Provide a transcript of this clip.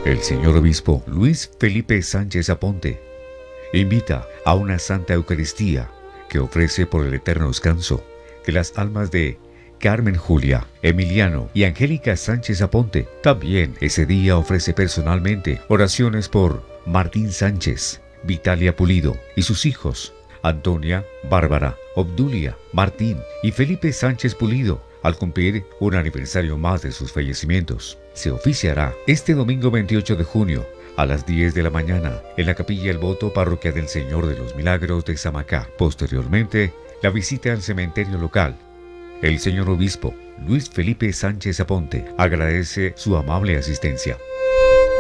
El señor obispo Luis Felipe Sánchez Aponte invita a una Santa Eucaristía que ofrece por el eterno descanso de las almas de Carmen Julia, Emiliano y Angélica Sánchez Aponte. También ese día ofrece personalmente oraciones por Martín Sánchez, Vitalia Pulido y sus hijos, Antonia, Bárbara, Obdulia, Martín y Felipe Sánchez Pulido, al cumplir un aniversario más de sus fallecimientos. Se oficiará este domingo 28 de junio a las 10 de la mañana en la Capilla El Voto, Parroquia del Señor de los Milagros de Samacá. Posteriormente, la visita al cementerio local. El señor obispo Luis Felipe Sánchez Aponte agradece su amable asistencia.